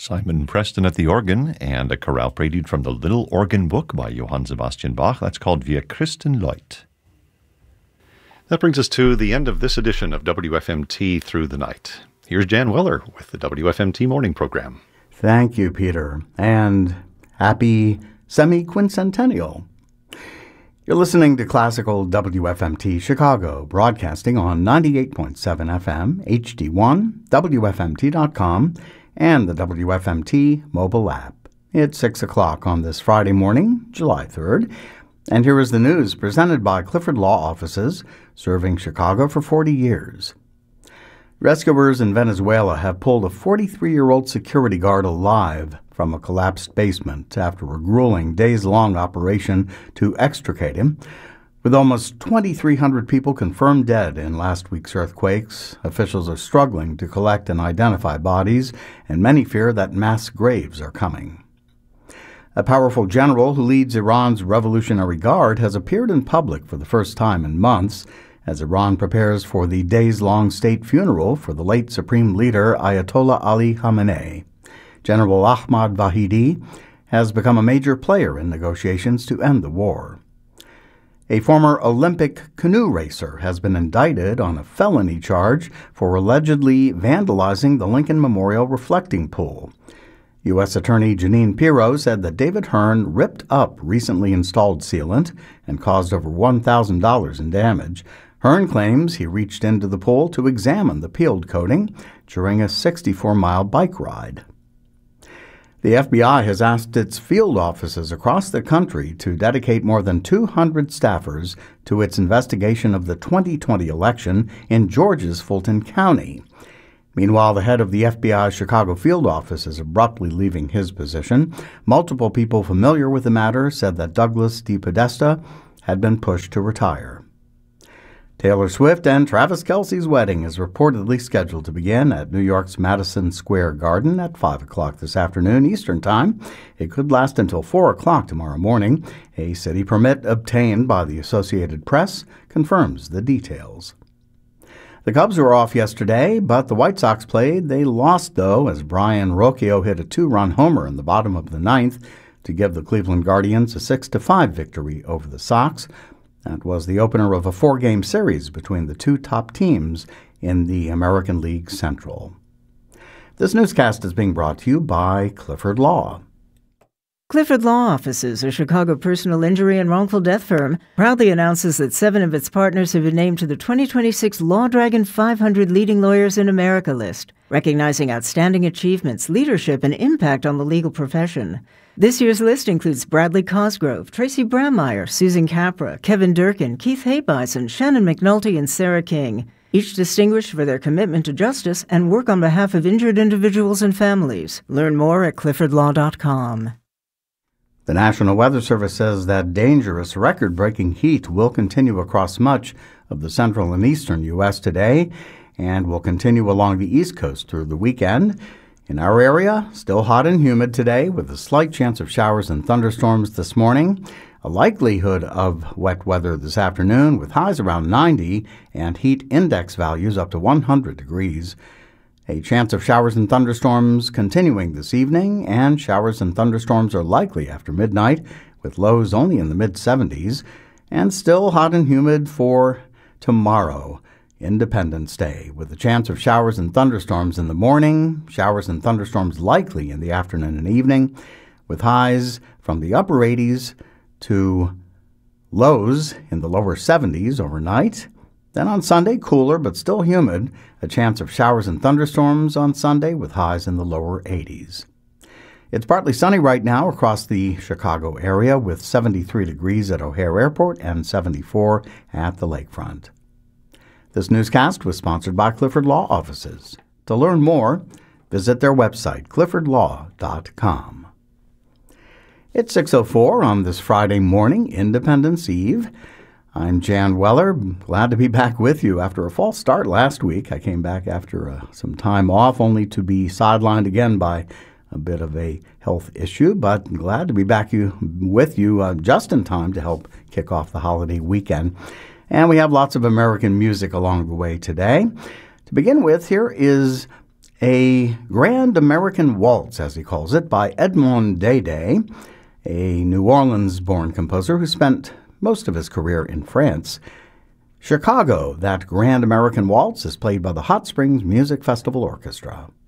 Simon Preston at the organ, and a chorale prelude from the Little Organ Book by Johann Sebastian Bach. That's called Wir Christen Leut. That brings us to the end of this edition of WFMT Through the Night. Here's Jan Weller with the WFMT Morning Program. Thank you, Peter, and happy semi-quincentennial. You're listening to classical WFMT Chicago, broadcasting on 98.7 FM, HD1, WFMT.com, and the WFMT mobile app. It's 6 o'clock on this Friday morning, July 3rd, and here is the news presented by Clifford Law Offices, serving Chicago for 40 years. Rescuers in Venezuela have pulled a 43-year-old security guard alive from a collapsed basement after a grueling days-long operation to extricate him. With almost 2,300 people confirmed dead in last week's earthquakes, officials are struggling to collect and identify bodies, and many fear that mass graves are coming. A powerful general who leads Iran's Revolutionary Guard has appeared in public for the first time in months as Iran prepares for the days-long state funeral for the late Supreme Leader Ayatollah Ali Khamenei. General Ahmad Vahidi has become a major player in negotiations to end the war. A former Olympic canoe racer has been indicted on a felony charge for allegedly vandalizing the Lincoln Memorial reflecting pool. U.S. Attorney Jeanine Pirro said that David Hearn ripped up recently installed sealant and caused over $1,000 in damage. Hearn claims he reached into the pool to examine the peeled coating during a 64-mile bike ride. The FBI has asked its field offices across the country to dedicate more than 200 staffers to its investigation of the 2020 election in Georgia's Fulton County. Meanwhile, the head of the FBI Chicago field office is abruptly leaving his position. Multiple people familiar with the matter said that Douglas DePodesta had been pushed to retire. Taylor Swift and Travis Kelce's wedding is reportedly scheduled to begin at New York's Madison Square Garden at 5 o'clock this afternoon Eastern Time. It could last until 4 o'clock tomorrow morning. A city permit obtained by the Associated Press confirms the details. The Cubs were off yesterday, but the White Sox played. They lost, though, as Brian Rocchio hit a two-run homer in the bottom of the ninth to give the Cleveland Guardians a 6-5 victory over the Sox. That was the opener of a four-game series between the two top teams in the American League Central. This newscast is being brought to you by Clifford Law. Clifford Law Offices, a Chicago personal injury and wrongful death firm, proudly announces that 7 of its partners have been named to the 2026 Law Dragon 500 Leading Lawyers in America list, recognizing outstanding achievements, leadership, and impact on the legal profession. This year's list includes Bradley Cosgrove, Tracy Brammeyer, Susan Capra, Kevin Durkin, Keith Haybison, Shannon McNulty, and Sarah King, each distinguished for their commitment to justice and work on behalf of injured individuals and families. Learn more at cliffordlaw.com. The National Weather Service says that dangerous, record-breaking heat will continue across much of the central and eastern U.S. today and will continue along the East Coast through the weekend. In our area, still hot and humid today with a slight chance of showers and thunderstorms this morning, a likelihood of wet weather this afternoon with highs around 90 and heat index values up to 100 degrees. A chance of showers and thunderstorms continuing this evening, and showers and thunderstorms are likely after midnight with lows only in the mid-70s, and still hot and humid for tomorrow, Independence Day, with a chance of showers and thunderstorms in the morning, showers and thunderstorms likely in the afternoon and evening, with highs from the upper 80s to lows in the lower 70s overnight. Then on Sunday, cooler but still humid, a chance of showers and thunderstorms on Sunday with highs in the lower 80s. It's partly sunny right now across the Chicago area with 73 degrees at O'Hare Airport and 74 at the lakefront. This newscast was sponsored by Clifford Law Offices. To learn more, visit their website, cliffordlaw.com. It's 6:04 on this Friday morning, Independence Eve. I'm Jan Weller. Glad to be back with you after a false start last week. I came back after some time off, only to be sidelined again by a bit of a health issue, but glad to be back with you just in time to help kick off the holiday weekend. And we have lots of American music along the way today. To begin with, here is A Grand American Waltz, as he calls it, by Edmond Dede, a New Orleans-born composer who spent most of his career in France. Chicago, that Grand American Waltz is played by the Hot Springs Music Festival Orchestra.